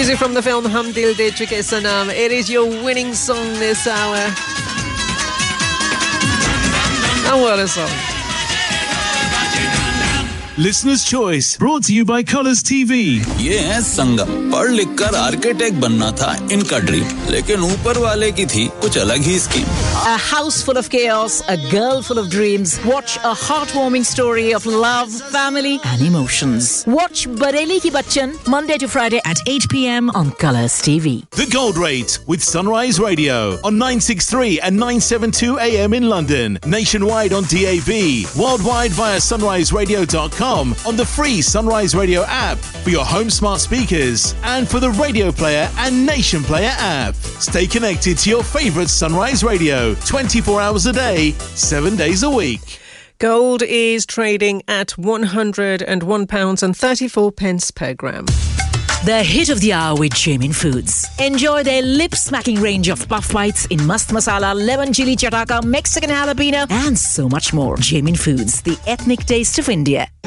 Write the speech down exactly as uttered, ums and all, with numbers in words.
Music from the film Hum Dil De Chuke Sanam. It is your winning song this hour. And what a song. Listener's Choice, brought to you by Colours T V. ये है संगम। पढ़ लिख कर architect बनना था इनका dream, लेकिन ऊपर वाले की थी कुछ अलग ही scheme. A house full of chaos, a girl full of dreams. Watch a heartwarming story of love, family and emotions. Watch Bareli Ki Bachchan Monday to Friday at eight p.m. on Colours T V. The Gold Rate with Sunrise Radio on nine sixty-three and nine seventy-two A M in London. Nationwide on D A B. Worldwide via sunrise radio dot com. On the free Sunrise Radio app for your home smart speakers and for the Radio Player and Nation Player app. Stay connected to your favourite Sunrise Radio twenty-four hours a day, seven days a week. Gold is trading at one hundred one pounds thirty-four pence per gram. The hit of the hour with Jamin Foods. Enjoy their lip-smacking range of puff bites in mast masala, lemon chili chataka, Mexican jalapeno and so much more. Jamin Foods, the ethnic taste of India.